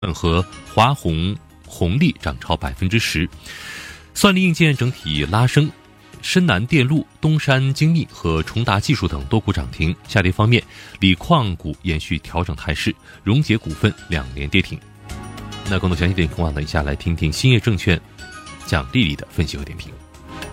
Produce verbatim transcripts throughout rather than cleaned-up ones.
和华虹红利涨超百分之十，算力硬件整体拉升，深南电路、东山精密和重达技术等多股涨停。下跌方面，锂矿股延续调整态势，荣捷股份两连跌停。那更多详细点评，等一下来听听兴业证券蒋丽丽的分析和点评。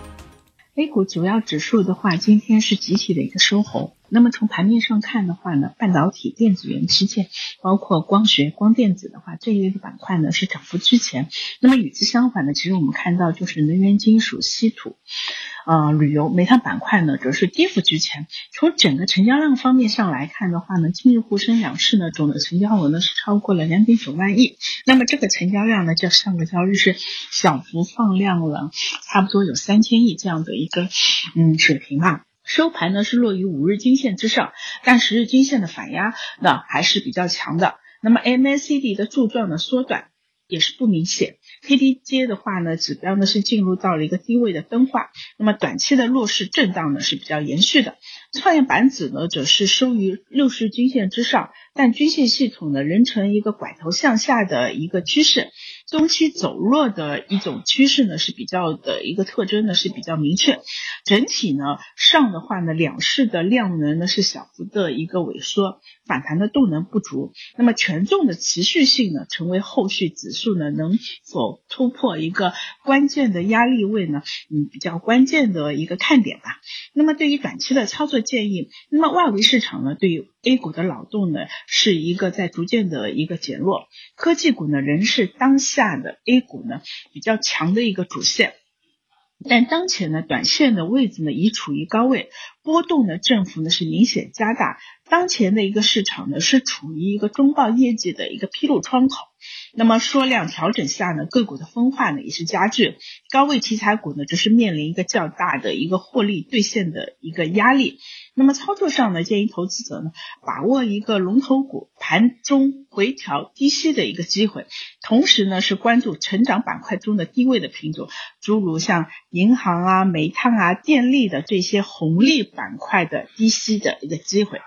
A 股主要指数的话，今天是集体的一个收红。那么从盘面上看的话呢，半导体、电子元器件，包括光学、光电子的话，这一类的板块呢是涨幅居前。那么与之相反的，其实我们看到就是能源、金属、稀土、呃旅游、煤炭板块呢，则是跌幅居前。从整个成交量方面上来看的话呢，今日沪深两市呢总的成交额呢是超过了 两点九万亿。那么这个成交量呢，较上个交易日小幅放量了差不多有三千亿这样的一个嗯水平吧。收盘呢是落于五日均线之上，但十日均线的反压呢还是比较强的。那么 M A C D 的柱状的缩短也是不明显。K D J 的话呢，指标呢是进入到了一个低位的分化，那么短期的弱势震荡呢是比较延续的。创业板指呢则是收于六十均线之上，但均线系统呢仍呈一个拐头向下的一个趋势，中期走弱的一种趋势呢是比较的一个特征呢是比较明确。整体呢上的话呢，两市的量能呢是小幅的一个萎缩，反弹的动能不足。那么权重的持续性呢，成为后续指数呢能否突破一个关键的压力位呢，嗯，比较关键的一个看点吧。那么对于短期的操作建议，那么外围市场呢对于 A 股的扰动呢是一个在逐渐的一个减弱，科技股呢仍是当下的 A 股呢比较强的一个主线。但当前呢短线的位置呢已处于高位，波动的振幅呢是明显加大，当前的一个市场呢是处于一个中报业绩的一个披露窗口。那么缩量调整下呢，个股的分化呢也是加剧，高位题材股呢则是面临一个较大的一个获利兑现的一个压力。那么操作上呢，建议投资者呢把握一个龙头股盘中回调低吸的一个机会，同时呢是关注成长板块中的低位的品种，诸如像银行啊、煤炭啊、电力的这些红利板块的低吸的一个机会。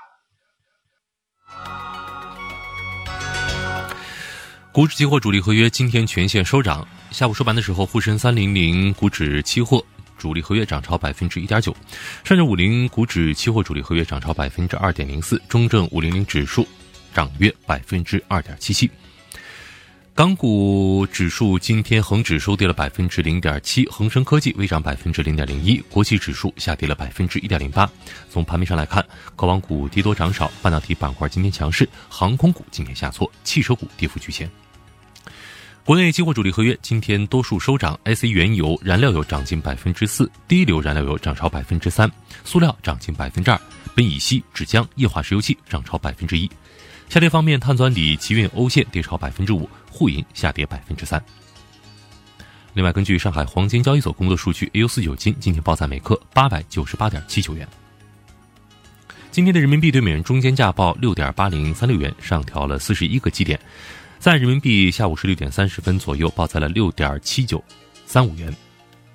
股指期货主力合约今天全线收涨，下午收盘的时候，沪深三零零股指期货主力合约涨超 百分之一点九， 上证五零股指期货主力合约涨超 百分之二点零四， 中证五零零指数涨约 百分之二点七七。港股指数今天恒指收跌了 百分之零点七， 恒生科技微涨 百分之零点零一， 国企指数下跌了 百分之一点零八。 从盘面上来看，科网股跌多涨少，半导体板块今天强势，航空股今天下挫，汽车股跌幅居前。国内期货主力合约今天多数收涨， S A 原油、燃料油涨近 百分之四， 低硫燃料油涨超 百分之三， 塑料涨近 百分之二， 苯乙烯、纸浆、液化石油气涨超 百分之一。 下跌方面，碳酸锂、奇运欧线跌超 百分之五， 沪银下跌 百分之三。 另外，根据上海黄金交易所公布的数据， A 六四九金今天报在每克 八百九十八点七九元。今天的人民币对美元中间价报 六点八零三六元，上调了四十一个基点，在人民币下午十六点三十分左右报在了 六点七九三五元。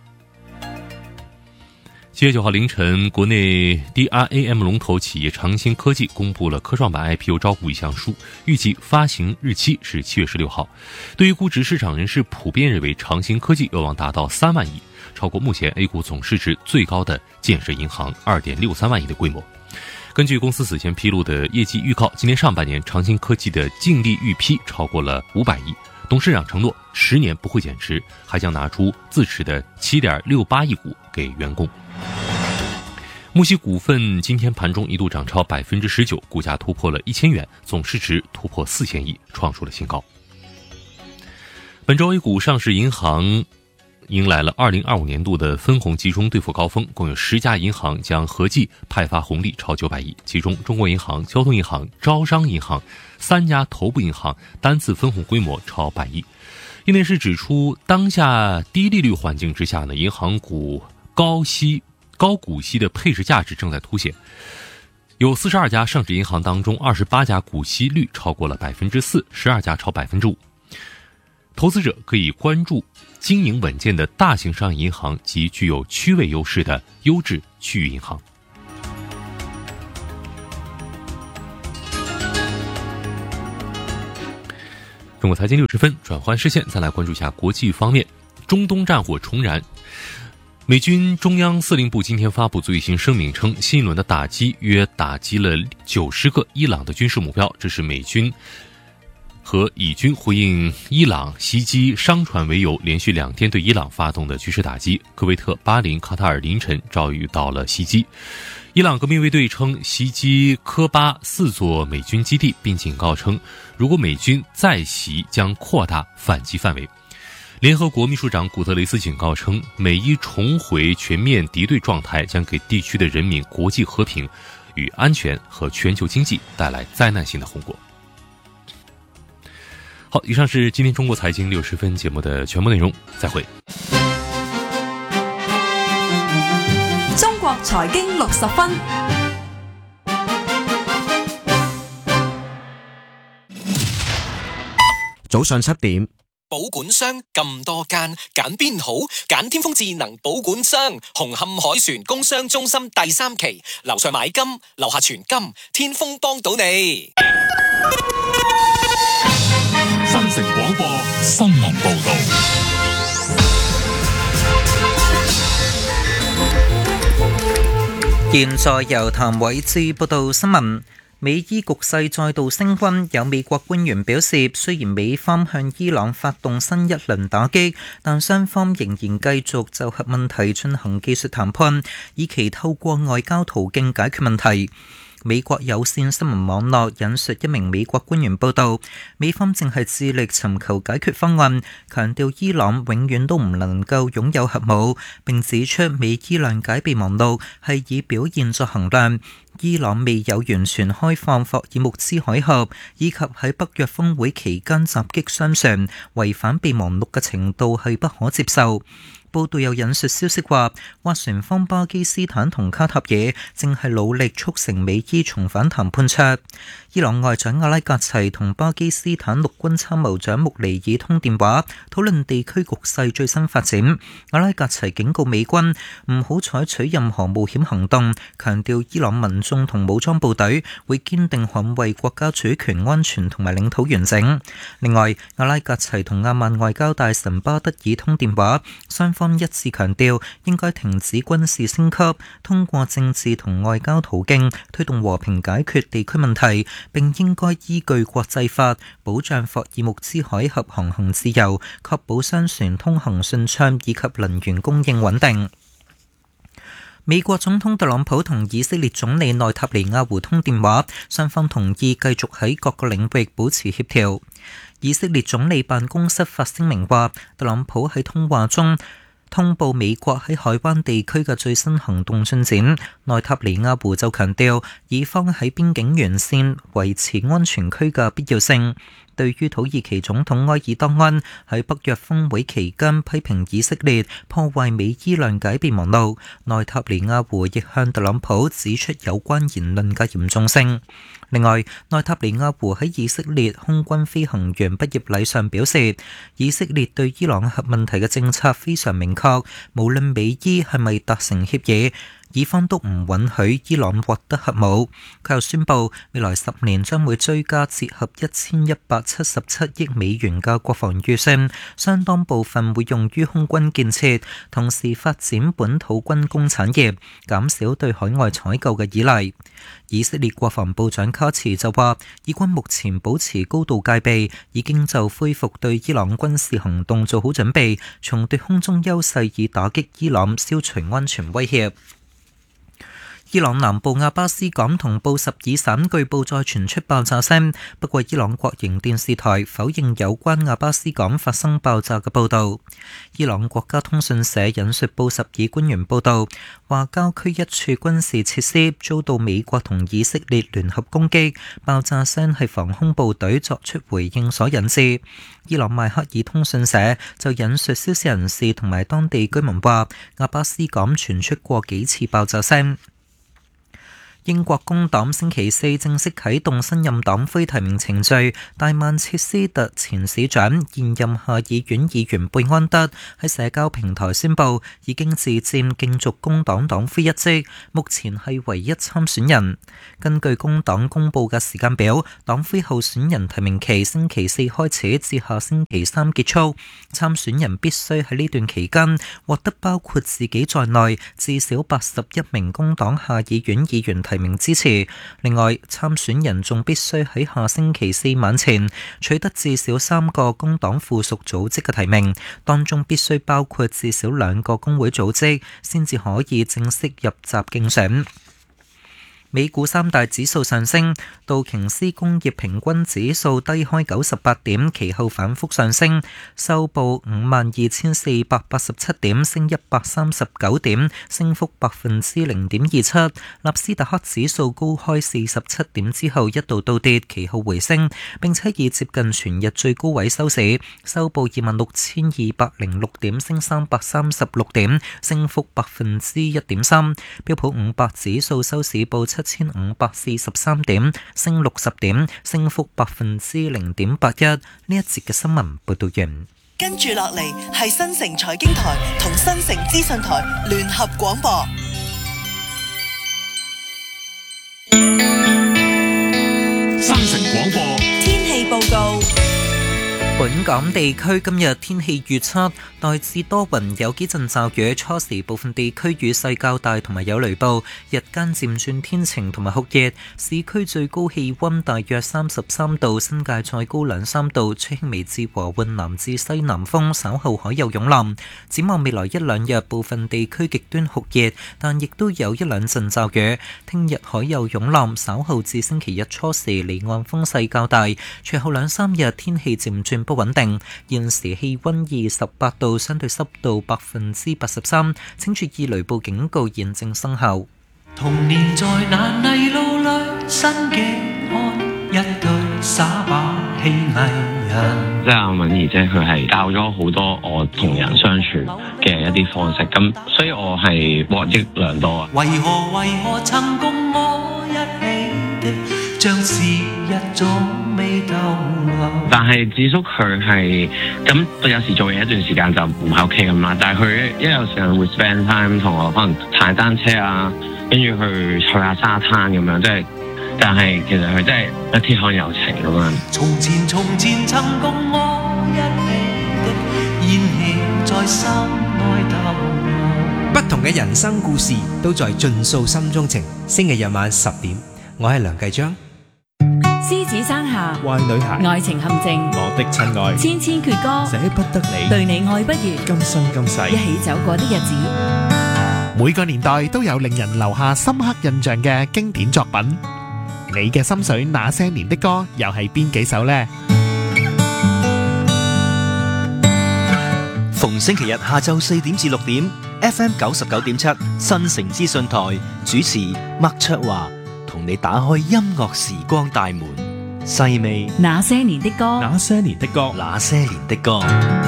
七月九号凌晨，国内 D R A M 龙头企业长兴科技公布了科创板 I P O 招股意向书，预计发行日期是七月十六号。对于估值，市场人士普遍认为长兴科技有望达到三万亿，超过目前 A 股总市值最高的建设银行 二点六三万亿的规模。根据公司此前披露的业绩预告，今年上半年长兴科技的净利预批超过了五百亿，董事长承诺十年不会减持，还将拿出自持的 七点六八亿股给员工。木犀股份今天盘中一度涨超 百分之十九， 股价突破了一千元，总市值突破四千亿，创出了新高。本周 A 股上市银行迎来了二零二五年度的分红集中兑付高峰，共有十家银行将合计派发红利超九百亿，其中中国银行、交通银行、招商银行三家头部银行单次分红规模超百亿。业内是指出，当下低利率环境之下呢，银行股高息高股息的配置价值正在凸显。有四十二家上市银行当中，二十八家股息率超过了 百分之四， 十二家超 百分之五。投资者可以关注经营稳健的大型商业银行及具有区位优势的优质区域银行。中中国财经六十分，转换视线，再来关注一下国际方面。中东战火重燃，美军中央司令部今天发布最新声明称，新一轮的打击约打击了九十个伊朗的军事目标，这是美军和以军回应伊朗袭击商船为由，连续两天对伊朗发动的军事打击。科威特、巴林、卡塔尔凌晨遭遇到了袭击。伊朗革命卫队称袭击科巴四座美军基地，并警告称，如果美军再袭，将扩大反击范围。联合国秘书长古特雷斯警告称，美伊重回全面敌对状态将给地区的人民、国际和平与安全和全球经济带来灾难性的后果。好，以上是今天中国财经六十分节目的全部内容，再会。 中國財經六十分， 早上七點。 保管商咁多間，揀邊好？揀天風智能保管商，紅磡海船工商中心第三期，樓上買金，樓下存金，天風幫到你。 新城廣播新聞報道。 現在由譚偉志報道新聞。美伊局勢再度升溫，有美國官員表示，雖然美方向伊朗發動新一輪打擊，但雙方仍然繼續就核問題進行技術談判，以期透過外交途徑解決問題。美國有線新聞網絡引述一名美國官員報道，美方正係致力尋求解決方案，強調伊朗永遠都唔能夠擁有核武，並指出美伊諒解備忘錄係以表現作衡量。伊朗未有完全開放霍爾木茲海峽，以及喺北約峰會期間襲擊商船，違反備忘錄嘅程度係不可接受。報道有引述消息話，斡旋方巴基斯坦同卡塔爾正係努力促成美伊重返談判桌。伊朗外長阿拉格齊同巴基斯坦陸軍參謀長穆尼爾通電話，討論地區局勢最新發展。阿拉格齊警告美軍唔好採取任何冒險行動，強調伊朗民眾同武裝部隊會堅定捍衛國家主權、安全同埋領土完整。另外，阿拉格齊同阿曼外交大臣巴德爾通電話，雙方一致強調應該停止軍事升級，通過政治同外交途徑推動和平解決地區問題，並應該依據國際法保障霍爾木茲海峽航行自由，確保商船通行順暢以及能源供應穩定。美國總統特朗普同以色列總理內塔尼亞胡通電話，雙方同意繼續喺各個領域保持協調。以色列總理辦公室發聲明話，特朗普喺通話中通報美國喺海灣地區嘅最新行動進展。內塔尼亞胡就強調，以方喺邊境沿線維持安全區嘅必要性。對於土耳其總統埃爾多安喺北約峰會期間批評以色列破壞美伊諒解備忘錄，內塔尼亞胡亦向特朗普指出有關言論嘅嚴重性。另外，內塔尼亞胡喺以色列空軍飛行員畢業禮上表示，以色列對伊朗核問題嘅政策非常明確，無論美伊係咪達成協議，以方都唔允許伊朗獲得核武。佢又宣布，未來十年將會追加折合一千一百七十七億美元嘅國防預算，相當部分會用於空軍建設，同時發展本土軍工產業，減少對海外採購嘅依賴。以色列國防部長卡茨就話，以軍目前保持高度戒備，已經就恢復對伊朗軍事行動做好準備，重奪空中優勢以打擊伊朗，消除安全威脅。伊朗南部阿巴斯港同布什爾省據報再傳出爆炸聲，不過伊朗國營電視台否認有關阿巴斯港發生爆炸嘅報導。伊朗國家通訊社引述布什爾官員報導，話郊區一處軍事設施遭到美國同以色列聯合攻擊，爆炸聲係防空部隊作出回應所引致。伊朗邁克爾通訊社就引述消息人士同埋當地居民話，阿巴斯港傳出過幾次爆炸聲。 英國工黨星期四正式啟動新任黨魁提名程序，大曼徹斯特前市長、現任下議院議員貝安德喺社交平台宣布已經自薦競逐工黨黨魁一職，目前係唯一參選人。根據工黨公佈嘅時間表，黨魁候選人提名期星期四開始至下星期三結束，參選人必須喺呢段期間獲得包括自己在內至少八十一名工黨下議院議員提名支持。另外，參選人仲必須喺下星期四晚前取得至少三個工黨附屬組織嘅提名，當中必須包括至少兩個工會組織，先至可以正式入閘競選。美股三大指數上升，道瓊斯工業平均指數低開九十八點，其後反覆上升，收報五萬二千四百八十七點，升一百三十九點，升幅百分之零點二七。納斯達克指數高開四十七點之後一度倒跌，其後回升，並且以接近全日最高位收市，收報二萬六千二百零六點，升三百三十六點，升幅百分之一點三。標普五百指數收市報七千五百四十三點，升六十點，升幅百分之零點八一。呢一節嘅新聞報道完。 跟住落嚟係新城財經台同新城資訊台聯合廣播。 新城廣播天氣報告。 本港地區今日天氣預測大致多雲，有幾陣驟雨，初時部分地區雨勢較大同埋有雷暴，日間漸轉天晴同埋酷熱，市區最高氣溫大約三十三度，新界再高兩三度，吹輕微至和緩南至西南風，稍後海有湧浪。展望未來一兩日，部分地區極端酷熱，但亦都有一兩陣驟雨。聽日海有湧浪，稍後至星期日初時離岸風勢較大，隨後兩三日天氣漸轉不穩定。現時氣溫二十八度，相對濕度百分之八十三，請注意雷暴警告現正生效。 童年在那泥路裏，新嘅看一句耍把戲藝人。 即係阿敏儀姐，佢係教咗好多我同人相處嘅一啲方式，咁所以我係獲益良多啊。 為何為何曾共我一起的，像是一種未逗留。 但係智叔佢係咁，有時做嘢一段時間就唔喺屋企咁啦。但係佢一有時間會 spend time 同我可能踩單車啊，跟住去去下沙灘咁樣，即係。但係其實佢真係一鐵漢柔情咁樣。 從前從前曾共我一起的，燃氣在心內逗留。 不同嘅人生故事都在盡訴心中情。星期日晚十點，我係梁繼章。 獅子山下， 壞女孩， 愛情陷阱， 我的親愛， 千千闕歌， 捨不得你， 對你愛不完， 今生今世， 一起走過的日子。 每個年代都有令人留下深刻印象嘅經典作品。你嘅心水那些年的歌又係邊幾首呢？ 逢星期日下晝四點至六點 ，F M 九十九點七新城資訊台主持麥卓華同你打開音樂時光大門，細味那些年的歌， 那些年的歌， 那些年的歌。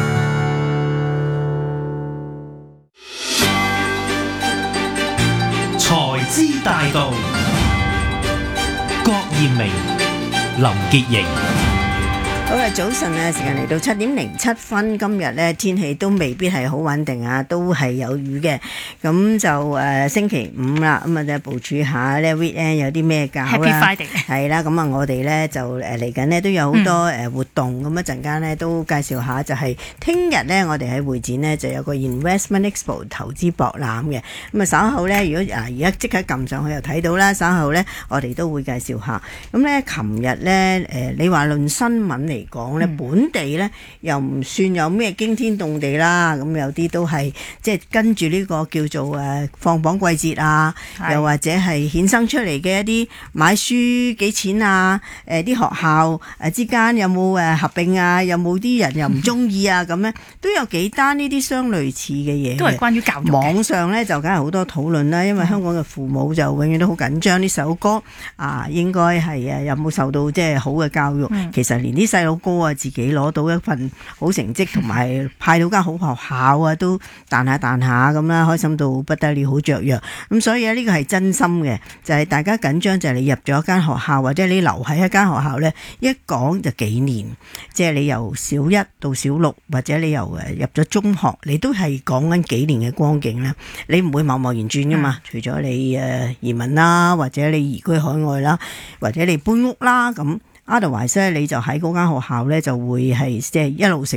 財資大道，郭艷明、林潔瑩。 好啦，早晨啊，時間嚟到七點零七分。今日咧天氣都未必係好穩定啊，都係有雨嘅。咁就誒、呃、星期五啦，咁啊就部署下咧 weekend 有啲咩搞啦。 Happy Friday 係啦，咁啊我哋咧就誒嚟緊呢都有好多誒活動，咁一陣間咧都介紹下，就係聽日咧我哋喺會展呢就有個 Investment Expo 投資博覽嘅。咁啊稍後咧，如果啊而家即刻撳上去又睇到啦，稍後咧我哋都會介紹下。咁咧琴日咧誒你話論新聞嚟嚟講咧，本地咧又唔算有咩驚天動地啦，咁有啲都係即係跟住呢個叫做誒放榜季節啊，又或者係衍生出嚟嘅一啲買書幾錢啊，誒啲學校誒之間有冇誒合併啊，有冇啲人又唔中意啊，咁咧都有幾單呢啲相類似嘅嘢， 都係關於教育嘅。 網上咧就梗係好多討論啦，因為香港嘅父母就永遠都好緊張呢首歌啊，應該係誒有冇受到即係好嘅教育，嗯、其實連啲細佬哥啊自己攞到一份好成績，同埋派到間好學校啊，都彈下彈下咁啦，開心到不得了，好雀躍。咁所以呢，呢個係真心嘅，就係、是、大家緊張就係你入咗一間學校，或者你留喺一間學校呢，一講就幾年，即係你由小一到小六，或者你由誒入咗中學，你都係講緊幾年嘅光景啦。你唔會貿貿然轉噶嘛，除咗你誒移民啦，或者你移居海外啦，或者你搬屋啦，咁otherwise咧你就喺嗰間學校咧就會係即係一路食